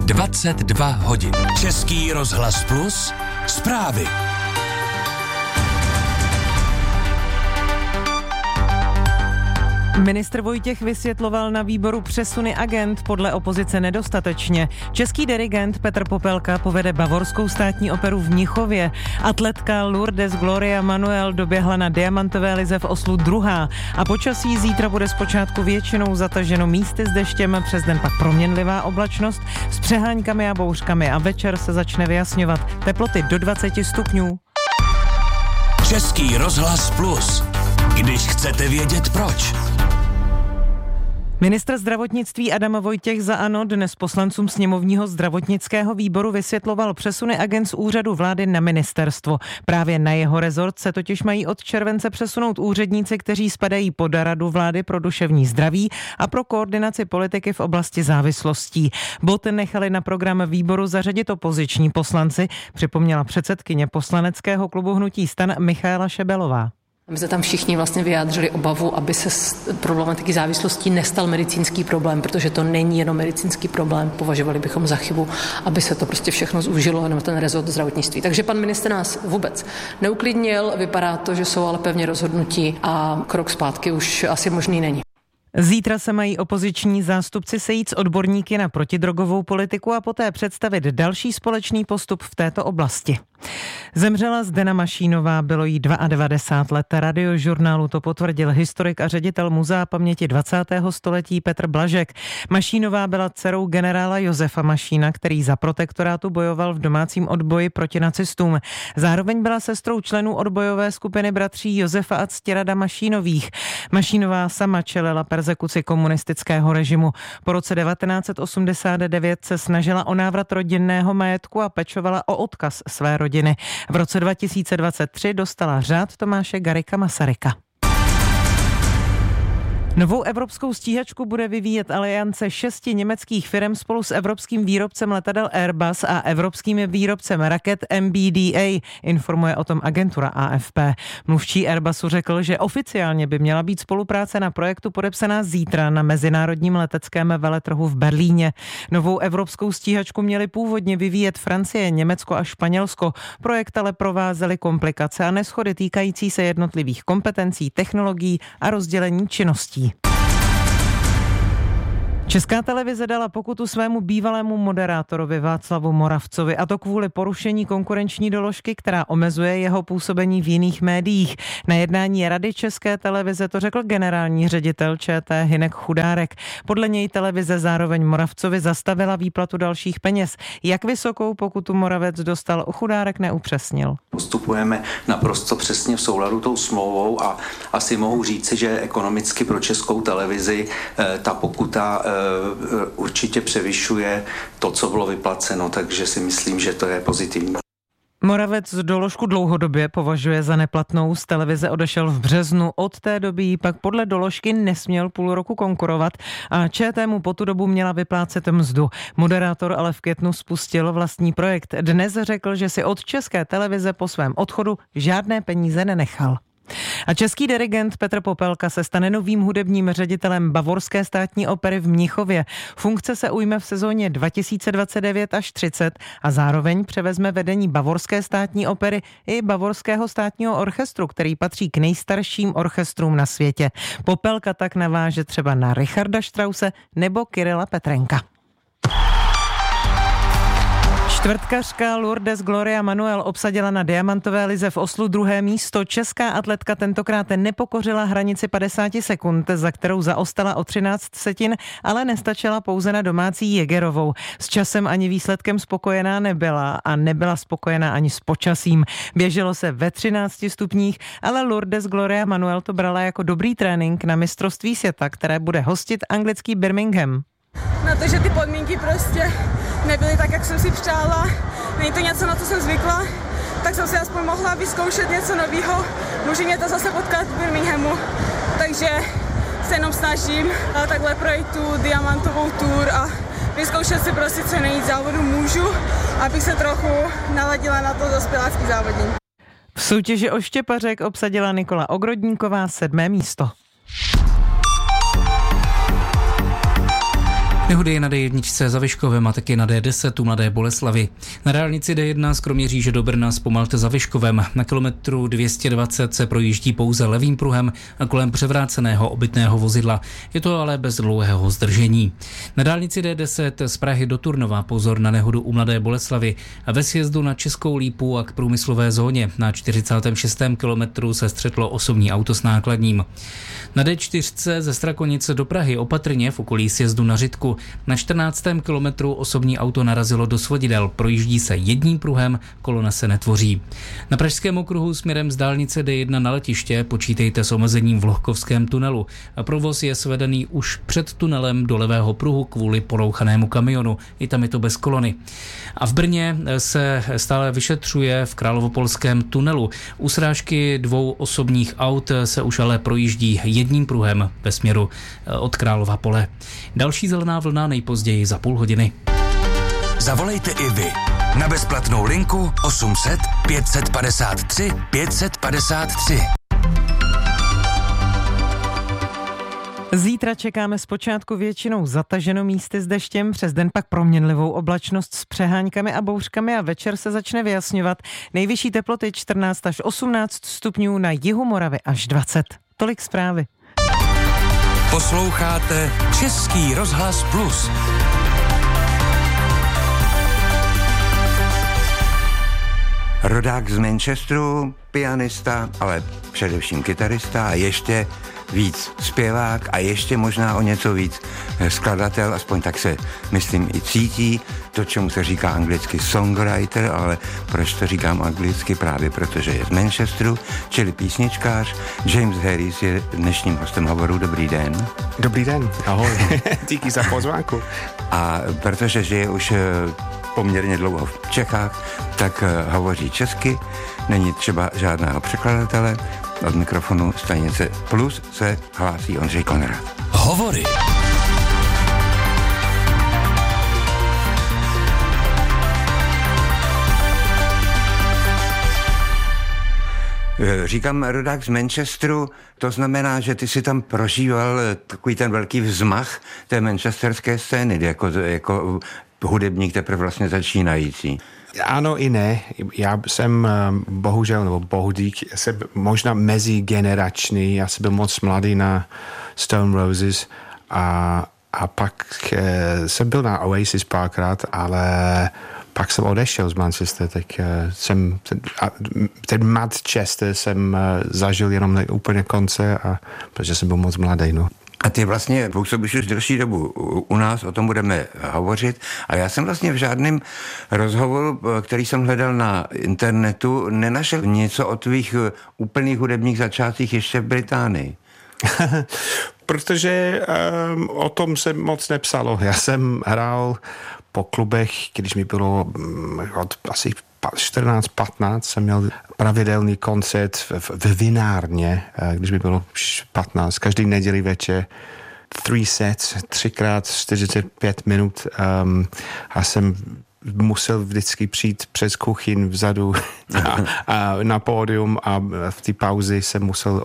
22 hodin. Český rozhlas Plus, zprávy. Ministr Vojtěch vysvětloval na výboru přesuny agend podle opozice nedostatečně. Český dirigent Petr Popelka povede Bavorskou státní operu v Mnichově. Atletka Lourdes Gloria Manuel doběhla na diamantové lize v Oslu druhá. A počasí zítra bude zpočátku většinou zataženo místy s deštěm, přes den pak proměnlivá oblačnost s přeháňkami a bouřkami a večer se začne vyjasňovat. Teploty do 20 stupňů. Český rozhlas Plus. Když chcete vědět proč. Ministr zdravotnictví Adam Vojtěch za ANO dnes poslancům sněmovního zdravotnického výboru vysvětloval přesuny agend z úřadu vlády na ministerstvo. Právě na jeho rezort se totiž mají od července přesunout úředníci, kteří spadají pod Radu vlády pro duševní zdraví a pro koordinaci politiky v oblasti závislostí. Bod nechali na program výboru zařadit opoziční poslanci, připomněla předsedkyně poslaneckého klubu Hnutí STAN Michaela Šebelová. My jsme tam všichni vlastně vyjádřili obavu, aby se z problematiky závislostí nestal medicínský problém, protože to není jenom medicínský problém. Považovali bychom za chybu, aby se to prostě všechno zúžilo na ten rezort zdravotnictví. Takže pan ministr nás vůbec neuklidnil, vypadá to, že jsou ale pevně rozhodnutí a krok zpátky už asi možný není. Zítra se mají opoziční zástupci sejít s odborníky na protidrogovou politiku a poté představit další společný postup v této oblasti. Zemřela Zdena Mašínová, bylo jí 92 let. Radiožurnálu to potvrdil historik a ředitel Muzea paměti 20. století Petr Blažek. Mašínová byla dcerou generála Josefa Mašína, který za protektorátu bojoval v domácím odboji proti nacistům. Zároveň byla sestrou členů odbojové skupiny bratří Josefa a Ctirada Mašínových. Mašínová sama čelila perzekuci komunistického režimu. Po roce 1989 se snažila o návrat rodinného majetku a pečovala o odkaz své rodiny. V roce 2023 dostala řád Tomáše Garrigua Masaryka. Novou evropskou stíhačku bude vyvíjet aliance 6 německých firem spolu s evropským výrobcem letadel Airbus a evropským výrobcem raket MBDA, informuje o tom agentura AFP. Mluvčí Airbusu řekl, že oficiálně by měla být spolupráce na projektu podepsaná zítra na mezinárodním leteckém veletrhu v Berlíně. Novou evropskou stíhačku měly původně vyvíjet Francie, Německo a Španělsko. Projekt ale provázely komplikace a neshody týkající se jednotlivých kompetencí, technologií a rozdělení činností. Česká televize dala pokutu svému bývalému moderátorovi Václavu Moravcovi, a to kvůli porušení konkurenční doložky, která omezuje jeho působení v jiných médiích. Na jednání Rady České televize to řekl generální ředitel ČT Hynek Chudárek. Podle něj televize zároveň Moravcovi zastavila výplatu dalších peněz. Jak vysokou pokutu Moravec dostal, Chudárek neupřesnil. Postupujeme naprosto přesně v souladu tou smlouvou a asi mohu říci, že ekonomicky pro Českou televizi ta pokuta určitě převyšuje to, co bylo vyplaceno, takže si myslím, že to je pozitivní. Moravec doložku dlouhodobě považuje za neplatnou. Z televize odešel v březnu. Od té doby jí pak podle doložky nesměl půl roku konkurovat a ČT mu po tu dobu měla vyplácet mzdu. Moderátor ale v květnu spustil vlastní projekt. Dnes řekl, že si od České televize po svém odchodu žádné peníze nenechal. A český dirigent Petr Popelka se stane novým hudebním ředitelem Bavorské státní opery v Mnichově. Funkce se ujme v sezóně 2029 až 30 a zároveň převezme vedení Bavorské státní opery i Bavorského státního orchestru, který patří k nejstarším orchestrům na světě. Popelka tak naváže třeba na Richarda Strause nebo Kyrila Petrenka. Čtvrtkařka Lourdes Gloria Manuel obsadila na diamantové lize v Oslu druhé místo. Česká atletka tentokrát nepokořila hranici 50 sekund, za kterou zaostala o 13 setin, ale nestačila pouze na domácí Jägerovou. S časem ani výsledkem spokojená nebyla a nebyla spokojená ani s počasím. Běželo se ve 13 stupních, ale Lourdes Gloria Manuel to brala jako dobrý trénink na mistrovství světa, které bude hostit anglický Birmingham. Na to, že ty podmínky prostě nebyly tak, jak jsem si přála, není to něco, na co jsem zvykla, tak jsem si aspoň mohla vyzkoušet něco nového. Může mě to zase potkat v Birminghamu, takže se jenom snažím takhle projít tu diamantovou tour a vyzkoušet si prostě co nejvíc závodu můžu, abych se trochu naladila na to dospělácký závodní. V soutěži o štěpařek obsadila Nikola Ogrodníková 7. místo. Nehody je na D1 za Vyškovem a taky na D10 u Mladé Boleslavi. Na dálnici D1 z Kroměříže do Brna zpomalte za Vyškovem. Na kilometru 220 se projíždí pouze levým pruhem a kolem převráceného obytného vozidla. Je to ale bez dlouhého zdržení. Na dálnici D10 z Prahy do Turnova pozor na nehodu u Mladé Boleslavi a ve sjezdu na Českou Lípu a k průmyslové zóně. Na 46. kilometru se střetlo osobní auto s nákladním. Na D4 ze Strakonice do Prahy opatrně v okolí sjezdu na Řitku. Na 14. kilometru osobní auto narazilo do svodidel, projíždí se jedním pruhem, kolona se netvoří. Na Pražském okruhu směrem z dálnice D1 na letiště počítejte s omezením v Lohkovském tunelu. Provoz je svedený už před tunelem do levého pruhu kvůli porouchanému kamionu. I tam je to bez kolony. A v Brně se stále vyšetřuje v Královopolském tunelu. U srážky 2 osobních aut se už ale projíždí jedním pruhem ve směru od Králova Pole. Další zelená vlna nejpozději za půl hodiny. Zavolejte i vy na bezplatnou linku 800 553 553. Zítra čekáme zpočátku většinou zataženo místy s deštěm, přes den pak proměnlivou oblačnost s přeháňkami a bouřkami a večer se začne vyjasňovat. Nejvyšší teploty 14 až 18 stupňů, na jihu Moravy až 20. Tolik zprávy. Posloucháte Český rozhlas Plus. Rodák z Manchesteru, pianista, ale především kytarista a ještě víc zpěvák a ještě možná o něco víc skladatel, aspoň tak se myslím i cítí, to, čemu se říká anglicky songwriter, ale proč to říkám anglicky? Právě protože je z Manchesteru, čili písničkář. James Harris je dnešním hostem hovoru. Dobrý den. Dobrý den, ahoj. Díky za pozvánku. A protože žije už poměrně dlouho v Čechách, tak hovoří česky, není třeba žádného překladatele. Od mikrofonu stanice Plus se hlásí Ondřej Konrad. Hovory. Říkám rodák z Manchesteru, to znamená, že ty si tam prožíval takový ten velký vzmach té manchesterské scény, jako hudebník teprve vlastně začínající. Ano i ne. Já jsem bohudík, jsem možná mezigenerační. Já jsem byl moc mladý na Stone Roses a pak jsem byl na Oasis párkrát, ale pak jsem odešel z Manchester, tak ten Manchester jsem zažil jenom na úplně konce, protože jsem byl moc mladý, no. A ty vlastně působíš už delší dobu u nás, o tom budeme hovořit. A já jsem vlastně v žádném rozhovoru, který jsem hledal na internetu, nenašel něco o tvých úplných hudebních začátcích ještě v Británii. Protože o tom se moc nepsalo. Já jsem hrál po klubech, když mi bylo od asi 14-15, jsem měl pravidelný koncert v vinárně, když mi bylo 15, každý neděli večer, 3 sets, 3x45 minut a jsem musel vždycky přijít přes kuchyň vzadu a na pódium a v té pauzi jsem musel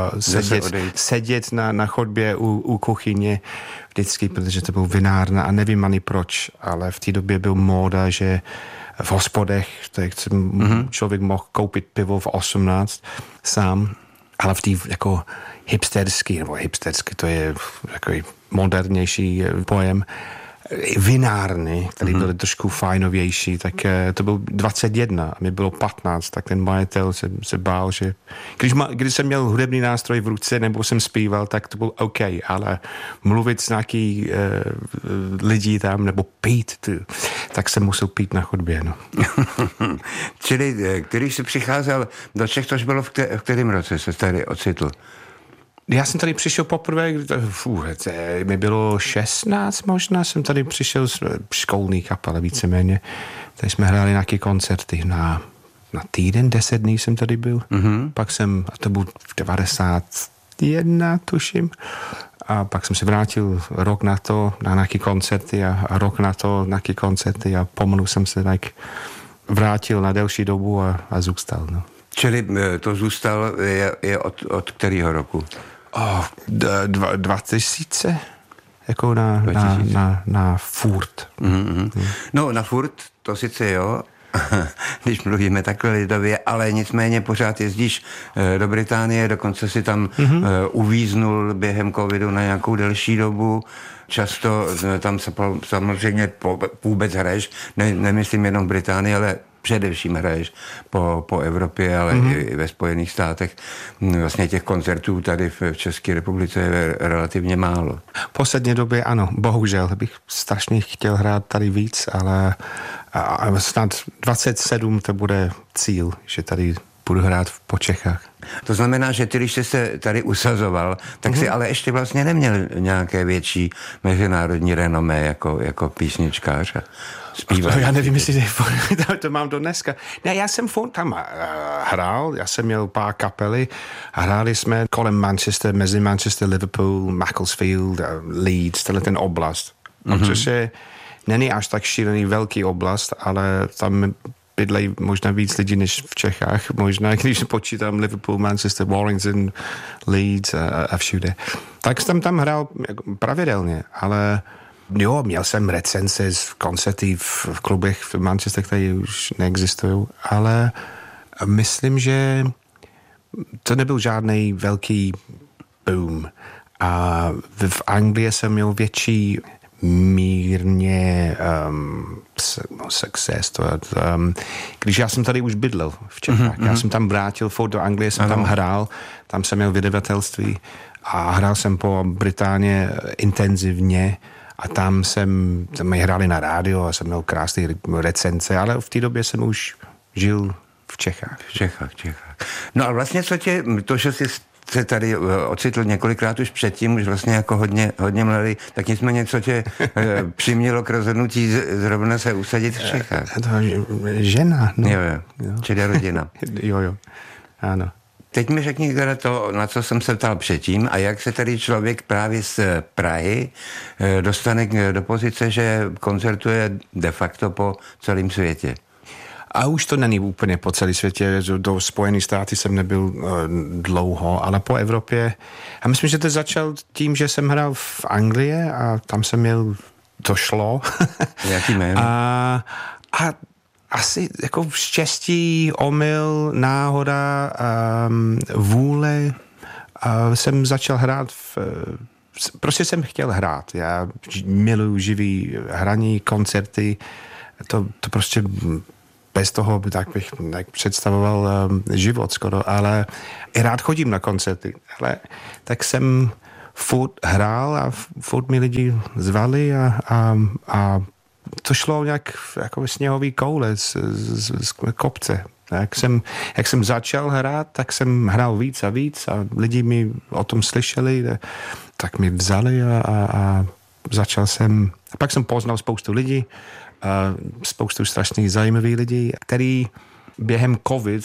sedět na chodbě u kuchyně vždycky, protože to byl vinárna a nevím ani proč, ale v té době byl móda, že v hospodech, tak člověk mohl koupit pivo v 18 sám, ale v té jako hipsterský, to je takový modernější pojem, vinárny, které byly trošku fajnovější, tak to byl 21 a mi bylo 15, tak ten majitel se bál, že když jsem měl hudební nástroj v ruce nebo jsem zpíval, tak to byl OK, ale mluvit s nějaký lidí tam nebo pít, tak jsem musel pít na chodbě, no. Čili když jsi přicházel do Čech, tož bylo v kterém roce se tady ocitl? Já jsem tady přišel poprvé, mi bylo 16 možná, jsem tady přišel z školní kapele víceméně. Tady jsme hráli nějaké koncerty na týden, 10 dní jsem tady byl. Pak jsem, a to byl v 91, tuším, a pak jsem se vrátil rok na to na nějaké koncerty a rok na to na nějaké koncerty a pomalu jsem se tak vrátil na delší dobu a zůstal, no. Čili to zůstal je od kterého roku? 2000. jako na furt. No, na furt, to sice jo, když mluvíme takhle lidově, ale nicméně pořád jezdíš do Británie, dokonce si tam uvíznul během covidu na nějakou delší dobu. Často tam samozřejmě vůbec hraješ, nemyslím jenom v Británii, ale především hraješ po Evropě, ale i ve Spojených státech. Vlastně těch koncertů tady v České republice je relativně málo. V poslední době ano, bohužel, bych strašně chtěl hrát tady víc, ale snad 27 to bude cíl, že tady budu hrát po Čechách. To znamená, že ty, když jsi se tady usazoval, tak si ale ještě vlastně neměl nějaké větší mezinárodní renomé jako písničkář. Já nevím, jestli to mám do dneska. Ne, já jsem tam hrál, já jsem měl pár kapely a hráli jsme kolem Manchester, mezi Manchester, Liverpool, Macclesfield, Leeds, ten oblast. Což není až tak šílený velký oblast, ale tam bydlejí možná víc lidí než v Čechách. Možná, když počítám Liverpool, Manchester, Warrington, Leeds a všude. Tak jsem tam hrál pravidelně, ale jo, měl jsem recenze z koncerty v klubech v Manchester, které už neexistují, ale myslím, že to nebyl žádný velký boom. A v Anglii jsem měl větší mírně success. Když já jsem tady už bydlel v Čechách, já jsem tam vrátil do Anglie, jsem tam hrál, tam jsem měl vydavatelství a hrál jsem po Británii intenzivně a tam mi hráli na rádio a jsem měl krásné recenze, ale v té době jsem už žil v Čechách. V Čechách. No a vlastně to, že jsi se tady ocitl několikrát už předtím, už vlastně jako hodně mladý, tak nicméně, co tě přimělo k rozhodnutí zrovna se usadit v Čechách? Žena. No. Jo. Čili rodina. Jo, ano. Teď mi řekni teda to, na co jsem se ptal předtím a jak se tady člověk právě z Prahy dostane do pozice, že koncertuje de facto po celém světě. A už to není úplně po celé světě, do Spojených států jsem nebyl dlouho, ale po Evropě. A myslím, že to začal tím, že jsem hrál v Anglii a tam jsem měl, to šlo. Jaký jméno? A asi jako štěstí, omyl, náhoda, vůle. Jsem začal hrát prostě jsem chtěl hrát. Já miluji živý hraní, koncerty. To prostě bez toho tak bych představoval život skoro, ale i rád chodím na koncerty. Ale tak jsem furt hrál a furt mi lidi zvali a to šlo nějak jako sněhový koule z kopce. Jak jsem začal hrát, tak jsem hrál víc a víc a lidi mi o tom slyšeli, tak mi vzali a začal jsem. A pak jsem poznal spoustu lidí, spoustu strašných zajímavých lidí, který během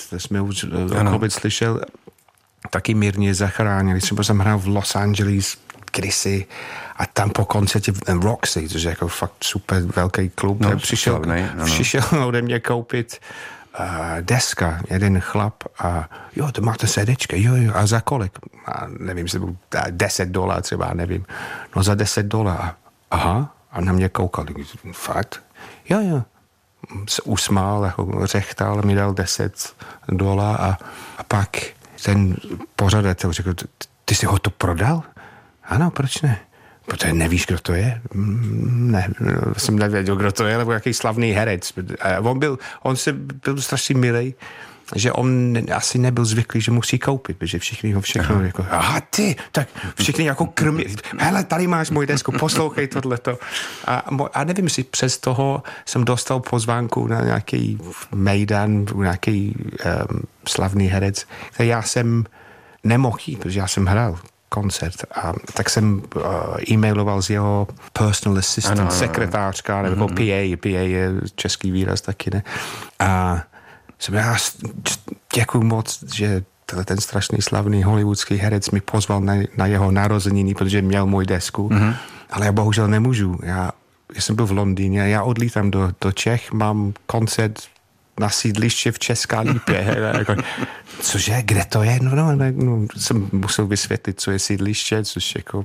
COVID slyšel, taky mírně zachránili. Třeba jsem hrál v Los Angeles kdysi a tam po koncertě v Roxy, což je jako fakt super velký klub, přišel ode mě koupit deska, jeden chlap a jo, to máte CDčka, jo, a za kolik? A nevím, jestli byl $10 třeba, nevím. No za $10. Aha, a na mě koukal, fakt? Jo. Se usmál, jako řechtal, mi dal $10 a pak ten pořadatel řekl, ty jsi ho to prodal? Ano, proč ne? Protože nevíš, kdo to je? Ne, jsem nevěděl, kdo to je, nebo jaký slavný herec. On byl strašně milý, že on asi nebyl zvyklý, že musí koupit, protože všichni ho všechno jako, aha ty, tak všichni jako krmí, hele, tady máš můj desku, poslouchej tohleto. A nevím, jestli přes toho jsem dostal pozvánku na nějaký mejdan, nějaký slavný herec, který já jsem nemohl jít, protože já jsem hrál koncert a tak jsem e-mailoval z jeho personal assistant, sekretářka, nebo PA je český výraz taky, ne? A já děkuju moc, že ten strašný slavný hollywoodský herec mi pozval na jeho narozeniny, protože měl můj desku, ale já bohužel nemůžu. Já jsem byl v Londýně, já odlítám do Čech, mám koncert na sídliště v Česká Lípě. Cože, kde to je? No, jsem musel vysvětlit, co je sídliště, což jako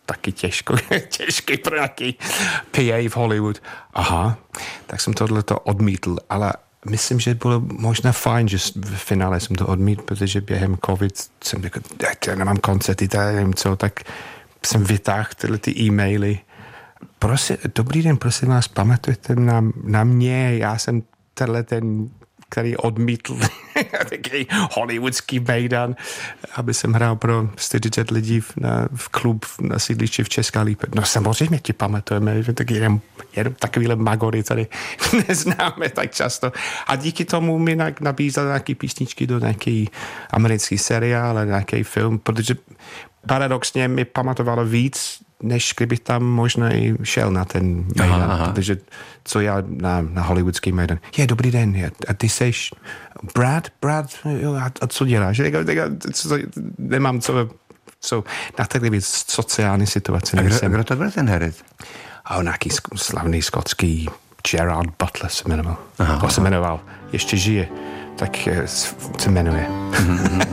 taky těžký pro nějaký PA v Hollywood. Aha, tak jsem tohleto odmítl, ale myslím, že bylo možná fajn, že v finále jsem to odmítl, protože během COVID jsem řekl, já nemám koncerty, nevím co, tak jsem vytáhl tyhle ty e-maily. Dobrý den, prosím vás, pamatujte na mě, já jsem ten, který odmítl takový hollywoodský mejdan, aby jsem hrál pro 40 lidí v klub na sídlišti v České Lípě. No samozřejmě ti pamatujeme, že taky jenom takovýhle magory tady neznáme tak často. A díky tomu mi nabízel nějaký písničky do nějaký americký seriál a nějaký film, protože paradoxně mi pamatovalo víc, než kdybych tam možná i šel na ten mejdan, protože co já na hollywoodský mejdan. Dobrý den, a ty seš Brad, jo, a co děláš? Nemám co na takové sociální situace. A kdo to byl ten herec? A nějaký slavný skotský Gerard Butler se jmenoval. Ještě žije, tak se jmenuje.